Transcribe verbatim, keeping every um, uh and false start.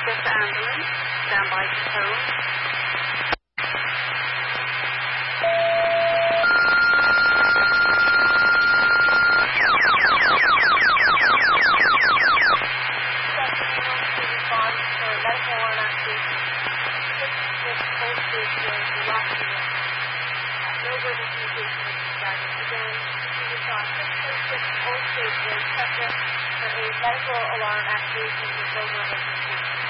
Fifth ambulance, stand by to tone. Medical alarm activation is over.